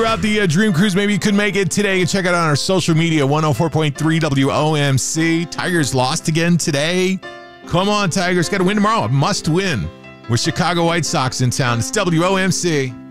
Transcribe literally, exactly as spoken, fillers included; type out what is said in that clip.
throughout the uh, Dream Cruise. Maybe you could make it today. Check it out on our social media, one oh four point three W O M C. Tigers lost again today. Come on, Tigers. Got to win tomorrow. Must win with Chicago White Sox in town. It's W O M C.